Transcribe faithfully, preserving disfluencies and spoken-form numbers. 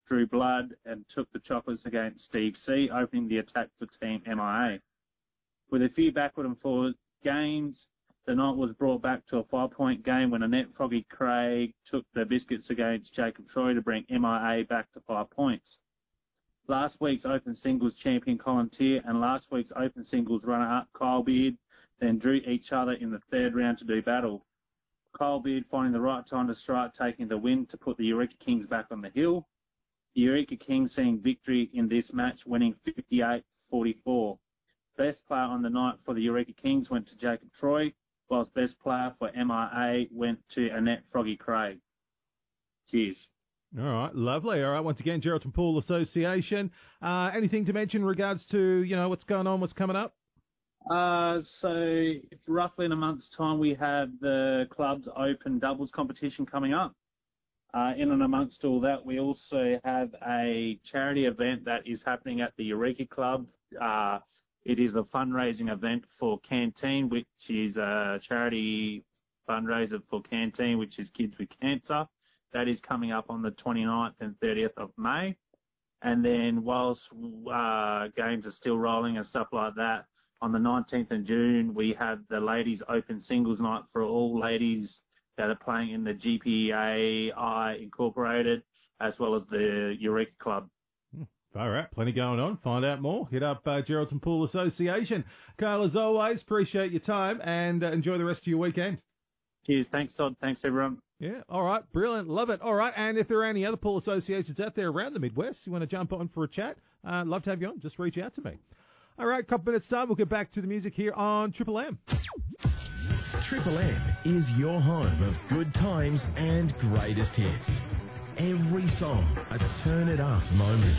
Drew Blood and took the Choppers against Steve C, opening the attack for Team M I A. With a few backward and forward games, the night was brought back to a five-point game when Annette Froggy Craig took the biscuits against Jacob Troy to bring M I A back to five points. Last week's Open Singles champion Colin Tier and last week's Open Singles runner-up Kyle Beard then drew each other in the third round to do battle. Kyle Beard finding the right time to strike, taking the win to put the Eureka Kings back on the hill. The Eureka Kings seeing victory in this match, winning fifty-eight forty-four. Best player on the night for the Eureka Kings went to Jacob Troy, whilst best player for M I A went to Annette Froggy Craig. Cheers. All right, lovely. All right, once again, Geraldton Pool Association. Uh, anything to mention in regards to, you know, what's going on, what's coming up? Uh, so roughly in a month's time, we have the club's open doubles competition coming up. Uh, in and amongst all that, we also have a charity event that is happening at the Eureka Club. Uh, it is a fundraising event for Canteen, which is a charity fundraiser for Canteen, which is Kids with Cancer. That is coming up on the twenty-ninth and thirtieth of May. And then whilst uh, games are still rolling and stuff like that, on the nineteenth of June, we have the Ladies Open Singles Night for all ladies that are playing in the G P A I Incorporated, as well as the Eureka Club. All right, plenty going on. Find out more. Hit up uh, Geraldton Pool Association. Carl, as always, appreciate your time and uh, enjoy the rest of your weekend. Cheers. Thanks, Todd. Thanks, everyone. Yeah, all right, brilliant, love it. All right, and if there are any other pool associations out there around the Midwest, you want to jump on for a chat, uh, love to have you on, just reach out to me. All right, couple minutes time, we'll get back to the music here on Triple M. Triple M is your home of good times and greatest hits. Every song, a turn it up moment.